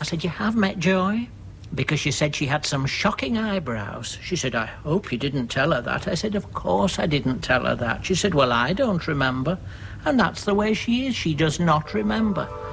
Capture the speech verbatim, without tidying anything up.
I said, you have met Joy? Because she said she had some shocking eyebrows. She said, I hope you didn't tell her that. I said, of course I didn't tell her that. She said, well, I don't remember. And that's the way she is. She does not remember.